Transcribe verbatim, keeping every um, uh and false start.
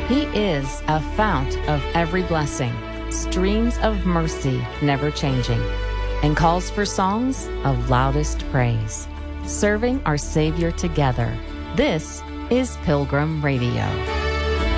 He is a fount of every blessing, streams of mercy never changing, and calls for songs of loudest praise. Serving our Savior together. This is Pilgrim Radio.